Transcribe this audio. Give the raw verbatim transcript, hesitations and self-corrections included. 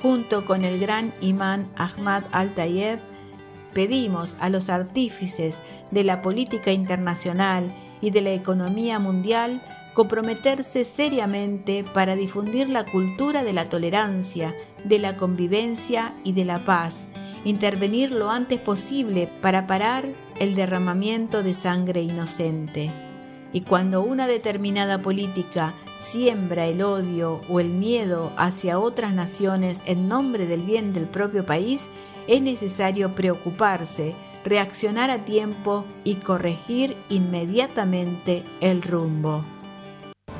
junto con el gran imán Ahmad al-Tayeb, pedimos a los artífices de la política internacional y de la economía mundial comprometerse seriamente para difundir la cultura de la tolerancia, de la convivencia y de la paz, intervenir lo antes posible para parar el derramamiento de sangre inocente. Y cuando una determinada política siembra el odio o el miedo hacia otras naciones en nombre del bien del propio país, es necesario preocuparse, reaccionar a tiempo y corregir inmediatamente el rumbo.